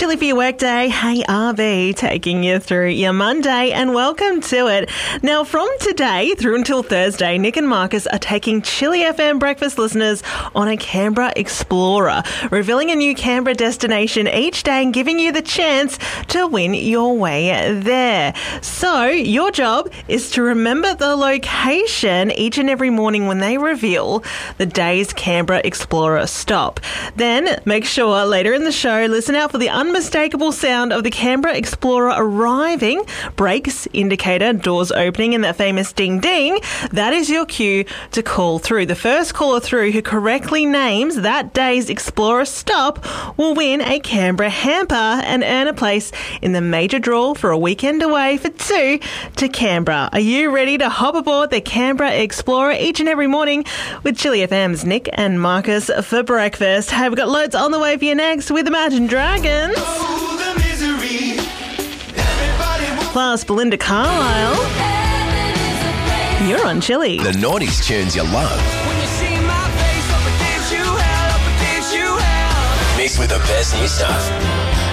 Chilly for your workday. Hey, RB, taking you through your Monday, and welcome to it. Now, from today through until Thursday, Nick and Marcus are taking Chilly FM breakfast listeners on a Canberra Explorer, revealing a new Canberra destination each day and giving you the chance to win your way there. So, your job is to remember the location each and every morning when they reveal the day's Canberra Explorer stop. Then, make sure later in the show, listen out for the unmistakable sound of the Canberra Explorer arriving, brakes indicator, doors opening, and that famous ding ding. That is your cue to call through. The first caller through who correctly names that day's Explorer stop will win a Canberra hamper and earn a place in the major draw for a weekend away for two to Canberra. Are you ready to hop aboard the Canberra Explorer each and every morning with Chilly FM's Nick and Marcus for breakfast? Hey, we've got loads on the way for you next with Imagine Dragons. Plus, Belinda Carlisle. You're on Chilly. The 90s tunes you love. Mixed with the best new stuff.